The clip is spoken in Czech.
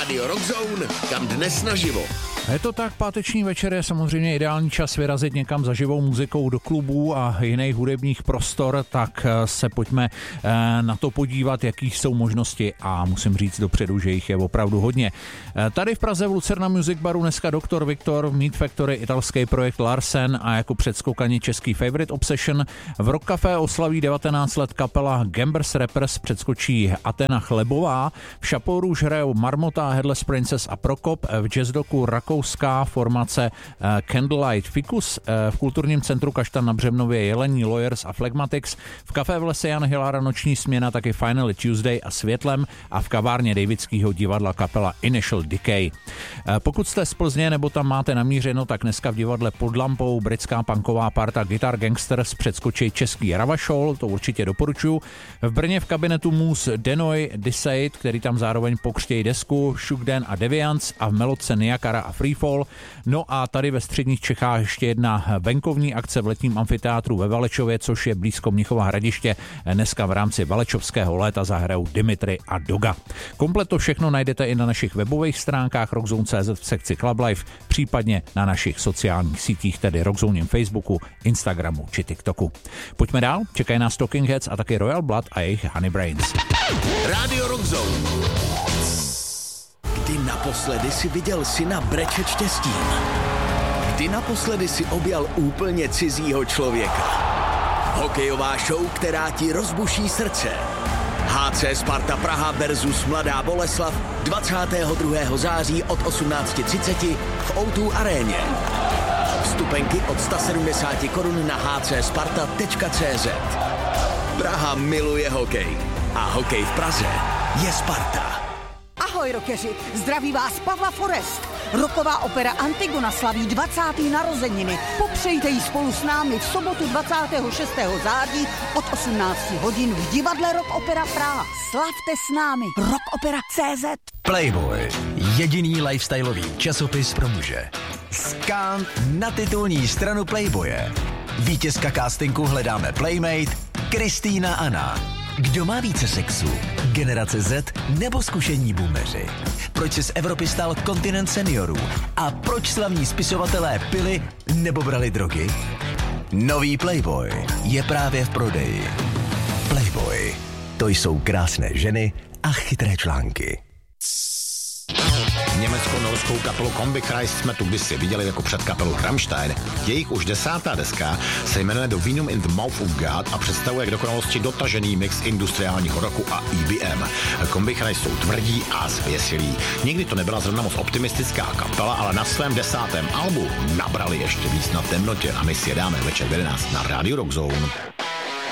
Radio Rockzone, kam dnes naživo. Je to tak, páteční večer je samozřejmě ideální čas vyrazit někam za živou muzikou do klubů a jiných hudebních prostor, tak se pojďme na to podívat, jaký jsou možnosti a musím říct dopředu, že jich je opravdu hodně. Tady v Praze v Lucerna Music Baru dneska Dr. Viktor, Meat Factory, italský projekt Larsen a jako předskokani český Favorite Obsession. V Rock Café oslaví 19 let kapela Gambers Rappers, předskočí Athena Chlebová, v Chapeau Rouge hrajou Marmota, Headless Princess a Prokop, v jazzdoku rakouská formace Candlelight Ficus, v kulturním centru Kaštan na Břevnově Jelení Lawyers a Phlegmatics, v Café v lese Jan Hilára noční směna, taky Finally Tuesday a Světlem a v kavárně Davidského divadla kapela Initial Decay. Pokud jste z Plzně nebo tam máte namířeno, tak dneska v divadle Pod lampou britská punková parta Guitar Gangsters předskočí český Ravashol, to určitě doporučuji. V Brně v kabinetu Moose Denoy Decide, který tam zároveň pokřtějí desku, Shugden a Deviants a v Melodce Niakara a Freefall. No a tady ve středních Čechách ještě jedna venkovní akce v letním amfiteátru ve Valečově, což je blízko Mnichova Hradiště. Dneska v rámci Valečovského léta zahrajou Dimitri a Doga. Komplet to všechno najdete i na našich webových stránkách rockzone.cz v sekci Club Life, případně na našich sociálních sítích, tedy Rockzone Facebooku, Instagramu či TikToku. Pojďme dál, čekají nás Talking Heads a taky Royal Blood a jejich Honey Brains. Radio Rockzone. Kdy naposledy si viděl syna brečet štěstím? Kdy naposledy si objal úplně cizího člověka? Hokejová show, která ti rozbuší srdce. HC Sparta Praha versus Mladá Boleslav 22. září od 18:30 v O2 aréně. Vstupenky od 170 korun na hcsparta.cz. Praha miluje hokej a hokej v Praze je Sparta. Ahoj rockeři, zdraví vás Pavla Forest. Rocková opera Antigona slaví 20. narozeniny. Popřejte ji spolu s námi v sobotu 26. září od 18 hodin v divadle Rock Opera Praha. Slavte s námi rockopera.cz. Playboy, jediný lifestyleový časopis pro muže. Skan na titulní stranu Playboye. Vítězka castingu Hledáme Playmate, Kristýna Anna. Kdo má více sexu? Generace Z nebo zkušení boomeři? Proč se z Evropy stal kontinent seniorů? A proč slavní spisovatelé pili nebo brali drogy? Nový Playboy je právě v prodeji. Playboy, to jsou krásné ženy a chytré články. Německo-norskou kapelu Combichrist jsme tu kdysi viděli jako předkapelu Rammstein. Jejich už 10. deska se jmenuje The Venom in the Mouth of God a představuje k dokonalosti dotažený mix industriálního rocku a EBM. Combichrist jsou tvrdí a zvěsilí. Nikdy to nebyla zrovna moc optimistická kapela, ale na svém 10. albu nabrali ještě víc na temnotě a my si je dáme večer v 11 na Radio Rockzone.